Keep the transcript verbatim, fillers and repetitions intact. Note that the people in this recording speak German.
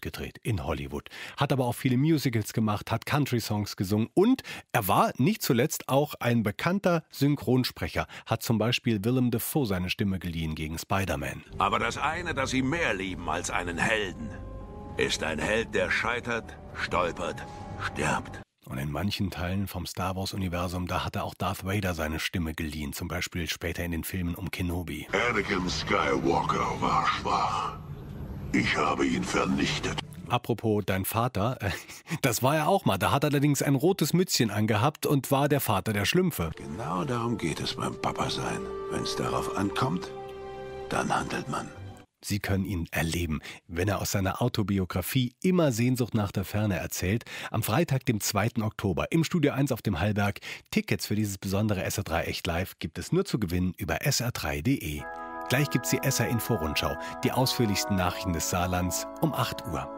gedreht in Hollywood. Hat aber auch viele Musicals gemacht, hat Country-Songs gesungen und er war nicht zuletzt auch ein bekannter Synchronsprecher. Hat zum Beispiel Willem Dafoe seine Stimme geliehen gegen Spider-Man. Aber das eine, das sie mehr lieben als einen Helden, ist ein Held, der scheitert, stolpert, stirbt. Und in manchen Teilen vom Star Wars-Universum, da hat er auch Darth Vader seine Stimme geliehen. Zum Beispiel später in den Filmen um Kenobi. Anakin Skywalker war schwach. Ich habe ihn vernichtet. Apropos dein Vater, äh, das war er auch mal. Da hat er allerdings ein rotes Mützchen angehabt und war der Vater der Schlümpfe. Genau darum geht es beim Papa sein. Wenn es darauf ankommt, dann handelt man. Sie können ihn erleben, wenn er aus seiner Autobiografie Immer Sehnsucht nach der Ferne erzählt. Am Freitag, dem zweiten Oktober, im Studio eins auf dem Hallberg. Tickets für dieses besondere S R drei Echt Live gibt es nur zu gewinnen über S R drei punkt de. Gleich gibt's die S R Info Rundschau, die ausführlichsten Nachrichten des Saarlands um acht Uhr.